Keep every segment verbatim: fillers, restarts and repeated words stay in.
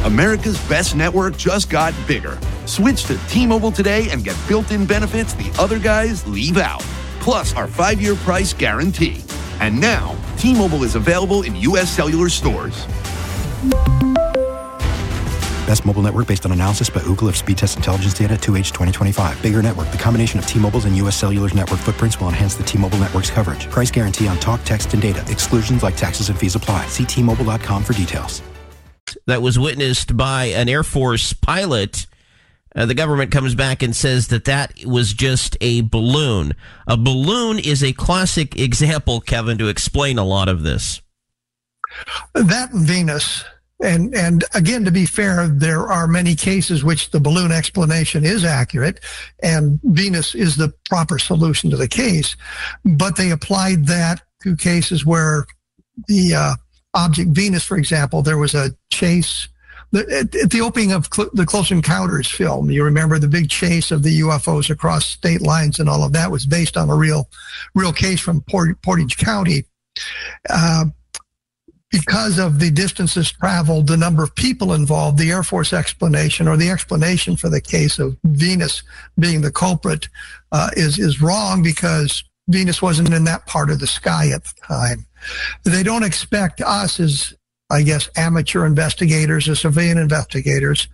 America's best network just got bigger. Switch to T-Mobile today and get built-in benefits the other guys leave out. Plus our five-year price guarantee. And now, T-Mobile is available in U S cellular stores. Best mobile network based on analysis by Ookla of speed test intelligence data two H twenty twenty-five. Bigger network. The combination of T-Mobile's and U S Cellular's network footprints will enhance the T-Mobile network's coverage. Price guarantee on talk, text, and data. Exclusions like taxes and fees apply. See T Mobile dot com for details. That was witnessed by an Air Force pilot. Uh, the government comes back and says that that was just a balloon. A balloon is a classic example, Kevin, to explain a lot of this. That and Venus. And and again, to be fair, there are many cases which the balloon explanation is accurate, and Venus is the proper solution to the case. But they applied that to cases where the uh, object Venus, for example, there was a chase. At, at the opening of Cl- the Close Encounters film, you remember the big chase of the U F Os across state lines, and all of that was based on a real, real case from Port- Portage County. Uh, Because of the distances traveled, the number of people involved, the Air Force explanation or the explanation for the case of Venus being the culprit uh, is, is wrong, because Venus wasn't in that part of the sky at the time. They don't expect us as, I guess, amateur investigators or civilian investigators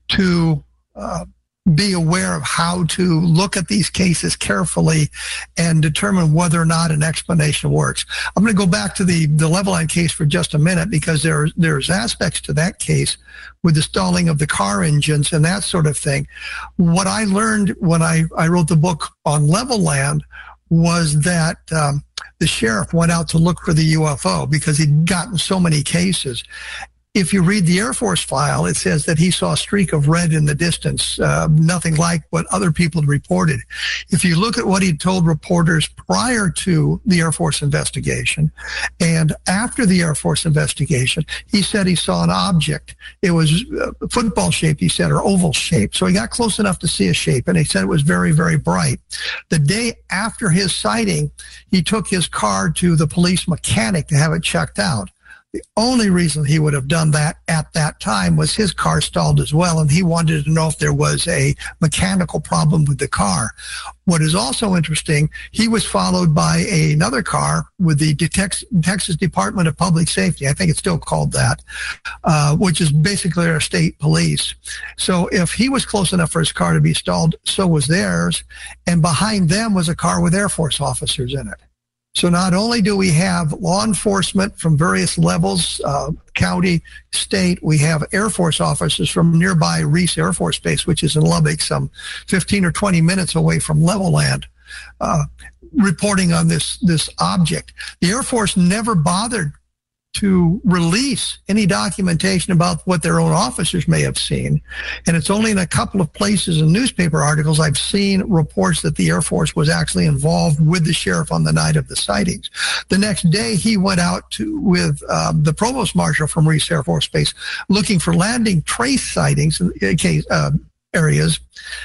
to uh, be aware of how to look at these cases carefully and determine whether or not an explanation works. I'm going to go back to the, the Levelland case for just a minute, because there, there's aspects to that case with the stalling of the car engines and that sort of thing. What I learned when I, I wrote the book on Levelland was that um, the sheriff went out to look for the U F O because he'd gotten so many cases. If you read the Air Force file, it says that he saw a streak of red in the distance, uh, nothing like what other people had reported. If you look at what he'd told reporters prior to the Air Force investigation and after the Air Force investigation, he said he saw an object. It was uh, football shaped, he said, or oval shaped. So he got close enough to see a shape, and he said it was very, very bright. The day after his sighting, he took his car to the police mechanic to have it checked out. The only reason he would have done that at that time was his car stalled as well, and he wanted to know if there was a mechanical problem with the car. What is also interesting, he was followed by another car with the Tex- Texas Department of Public Safety. I think it's still called that, uh, which is basically our state police. So if he was close enough for his car to be stalled, so was theirs. And behind them was a car with Air Force officers in it. So not only do we have law enforcement from various levels, uh, county, state, we have Air Force officers from nearby Reese Air Force Base, which is in Lubbock, some fifteen or twenty minutes away from Levelland, uh, reporting on this, this object. The Air Force never bothered to release any documentation about what their own officers may have seen. And it's only in a couple of places in newspaper articles I've seen reports that the Air Force was actually involved with the sheriff on the night of the sightings. The next day, he went out to with um, the provost marshal from Reese Air Force Base looking for landing trace sightings in case uh, areas,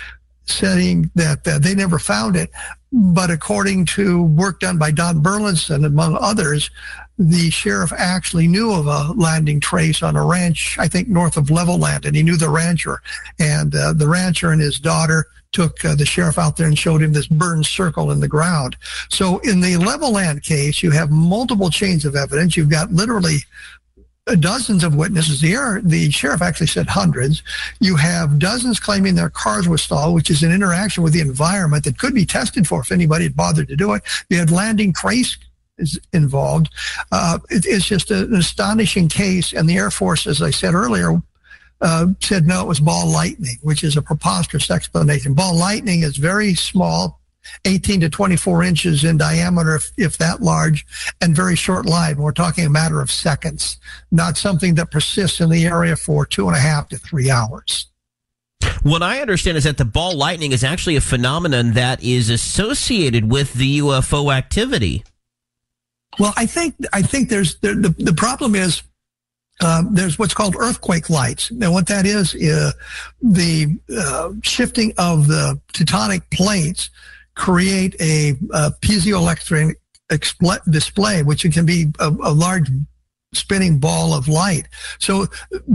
saying that uh, they never found it. But according to work done by Don Burlinson, among others, the sheriff actually knew of a landing trace on a ranch, I think north of Levelland, and he knew the rancher. And uh, the rancher and his daughter took uh, the sheriff out there and showed him this burned circle in the ground. So in the Levelland case, you have multiple chains of evidence. You've got literally dozens of witnesses. The, air, the sheriff actually said hundreds. You have dozens claiming their cars were stalled, which is an interaction with the environment that could be tested for if anybody had bothered to do it. You had landing trace is involved. Uh, it, it's just a, an astonishing case. And the Air Force, as I said earlier, uh, said no, it was ball lightning, which is a preposterous explanation. Ball lightning is very small, eighteen to twenty-four inches in diameter, if, if that large, and very short-lived. We're talking a matter of seconds, not something that persists in the area for two and a half to three hours. What I understand is that the ball lightning is actually a phenomenon that is associated with the U F O activity. Well, I think I think there's the the, the problem is um, there's what's called earthquake lights. Now, what that is is the uh, shifting of the tectonic plates create a, a piezoelectric expl- display, which can be a, a large spinning ball of light. So